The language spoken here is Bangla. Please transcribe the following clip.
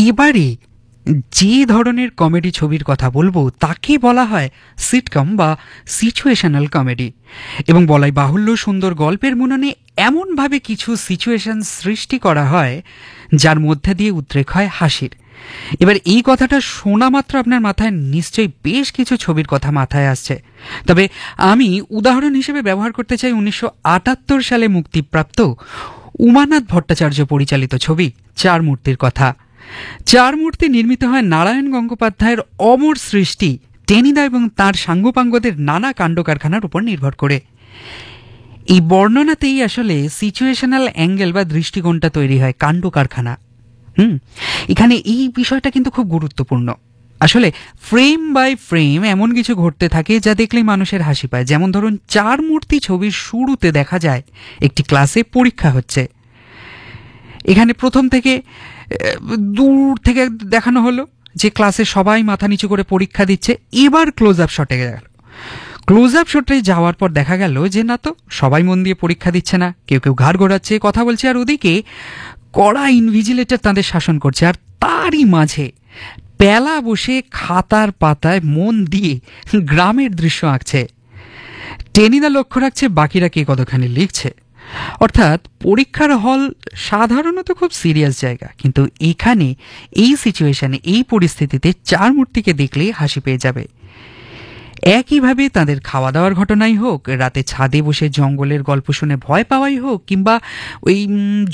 এবারে যে ধরনের কমেডি ছবির কথা বলবো তাকে বলা হয় সিটকম বা সিচুয়েশনাল কমেডি, এবং বলাই বাহুল্য সুন্দর গল্পের বুননে এমনভাবে কিছু সিচুয়েশন সৃষ্টি করা হয় যার মধ্যে দিয়ে উদ্রেক হয় হাসির। এবার এই কথাটা শোনা মাত্র আপনার মাথায় নিশ্চয়ই বেশ কিছু ছবির কথা মাথায় আসছে, তবে আমি উদাহরণ হিসেবে ব্যবহার করতে চাই 1978 সালে মুক্তিপ্রাপ্ত উমানাথ ভট্টাচার্য পরিচালিত ছবি চার মূর্তির কথা। চার মূর্তি নির্মিত হয় নারায়ণ গঙ্গোপাধ্যায়ের অমর সৃষ্টি টেনিদা এবং তাঁর সাঙ্গপাঙ্গদের নানা কাণ্ড কারখানার উপর নির্ভর করে। এই বর্ণনাতেই আসলে সিচুয়েশনাল অ্যাঙ্গেল বা দৃষ্টিকোণটা তৈরি হয়, কাণ্ড কারখানা। এখানে এই বিষয়টা কিন্তু খুব গুরুত্বপূর্ণ। আসলে ফ্রেম বাই ফ্রেম এমন কিছু ঘটতে থাকে যা দেখলেই মানুষের হাসি পায়। যেমন ধরুন, চার মূর্তি ছবির শুরুতে দেখা যায় একটি ক্লাসে পরীক্ষা হচ্ছে। এখানে প্রথম থেকে দূর থেকে দেখানো হলো যে ক্লাসে সবাই মাথা নিচু করে পরীক্ষা দিচ্ছে। এবার ক্লোজ আপ শটে গেল। ক্লোজ আপ শটে যাওয়ার পর দেখা গেল যে না, তো সবাই মন দিয়ে পরীক্ষা দিচ্ছে না, কেউ কেউ ঘাড় ঘোরাচ্ছে, কথা বলছে, আর ওদিকে কড়া ইনভিজিলেটর তাদের শাসন করছে। আর তারই মাঝে পেলা বসে খাতার পাতায় মন দিয়ে গ্রামের দৃশ্য আঁকছে। টেনিদা লক্ষ্য রাখছে বাকিরা কে কতখানি লিখছে। অর্থাৎ পরীক্ষার হল সাধারণত খুব সিরিয়াস জায়গা, কিন্তু এখানে এই সিচুয়েশনে, এই পরিস্থিতিতে চার মূর্তিকে দেখলেই হাসি পেয়ে যাবে। একইভাবে তাদের খাওয়া দাওয়ার ঘটনাই হোক, রাতে ছাদে বসে জঙ্গলের গল্প শুনে ভয় পাওয়াই হোক, কিংবা ওই